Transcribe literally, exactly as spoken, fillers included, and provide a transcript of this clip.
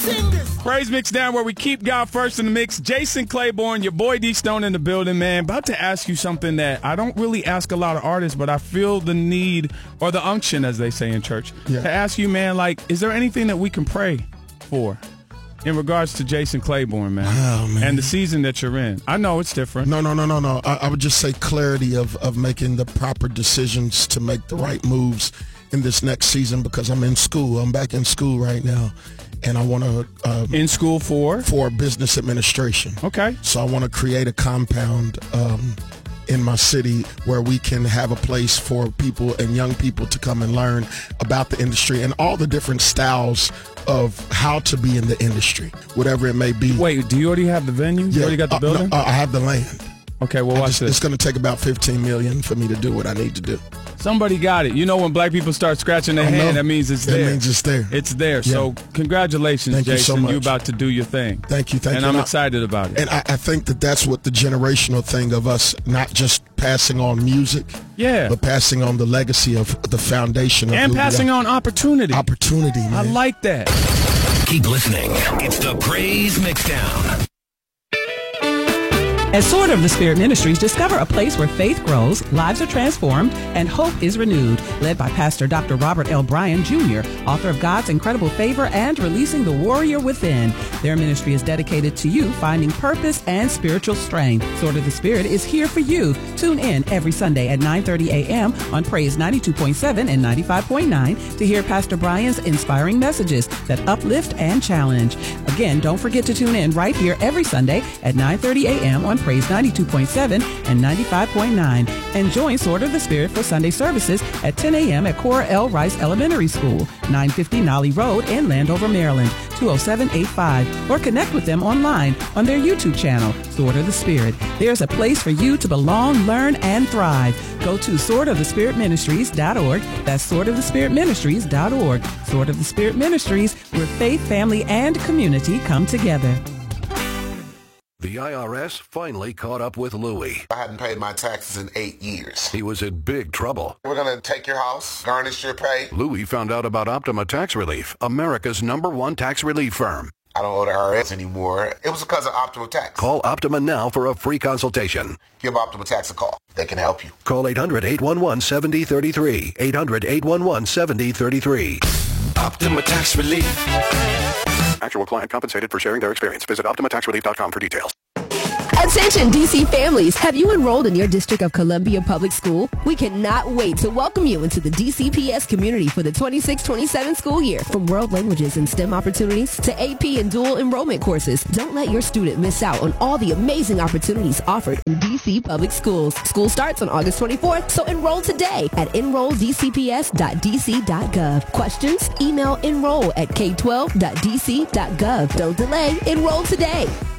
Praise Mix Down, where we keep God first in the mix. Jason Claiborne, your boy D Stone in the building, man. About to ask you something that I don't really ask a lot of artists, but I feel the need, or the unction, as they say in church, yeah. to ask you, man, like, is there anything that we can pray for in regards to Jason Claiborne, man, oh, man. and the season that you're in? I know it's different. No, no, no, no, no. I, I would just say clarity of, of making the proper decisions to make the right moves in this next season, because I'm in school. I'm back in school right now. And I want to um, in school for for business administration. Okay. So I want to create a compound um, in my city where we can have a place for people and young people to come and learn about the industry and all the different styles of how to be in the industry, whatever it may be. Wait, do you already have the venue? You yeah, already got the uh, building? No, uh, I have the land. Okay, well, watch just, this. It's going to take about fifteen million dollars for me to do what I need to do. Somebody got it. You know, when black people start scratching their hand, that means it's there. That means it's there. It's there. Yeah. So congratulations, thank Jason. You so much. You're about to do your thing. Thank you. Thank and you. I'm and excited I, about it. And I, I think that that's what the generational thing of us not just passing on music, yeah, but passing on the legacy of the foundation. Of and passing on opportunity. Opportunity, man. I like that. Keep listening. It's the Praise Mixdown. At Sword of the Spirit Ministries, discover a place where faith grows, lives are transformed, and hope is renewed. Led by Pastor Doctor Robert L. Bryan, Junior, author of God's Incredible Favor and Releasing the Warrior Within. Their ministry is dedicated to you finding purpose and spiritual strength. Sword of the Spirit is here for you. Tune in every Sunday at nine thirty a.m. on Praise ninety-two point seven and ninety-five point nine to hear Pastor Bryan's inspiring messages that uplift and challenge. Again, don't forget to tune in right here every Sunday at nine thirty a.m. on Praise ninety-two point seven and ninety-five point nine. And join Sword of the Spirit for Sunday services at ten a.m. at Cora L. Rice Elementary School, nine fifty Nolly Road in Landover, Maryland, two oh seven eight five. Or connect with them online on their YouTube channel, Sword of the Spirit. There's a place for you to belong, learn, and thrive. Go to sword of the spirit ministries dot org. That's sword of the spirit ministries dot org. Sword of the Spirit Ministries, where faith, family, and community come together. The I R S finally caught up with Louie. I hadn't paid my taxes in eight years. He was in big trouble. We're going to take your house, garnish your pay. Louie found out about Optima Tax Relief, America's number one tax relief firm. I don't owe the I R S anymore. It was because of Optima Tax. Call Optima now for a free consultation. Give Optima Tax a call. They can help you. Call eight hundred, eight one one, seven oh three three. eight hundred, eight one one, seven oh three three. Optima Tax Relief. Actual client compensated for sharing their experience. Visit optima tax relief dot com for details. Attention D C families, have you enrolled in your District of Columbia Public School? We cannot wait to welcome you into the D C P S community for the twenty-six twenty-seven school year. From world languages and STEM opportunities to A P and dual enrollment courses, don't let your student miss out on all the amazing opportunities offered in D C Public Schools. School starts on August twenty-fourth, so enroll today at enroll d c p s dot d c dot gov. Questions? Email enroll at k twelve dot d c dot gov. Don't delay, enroll today.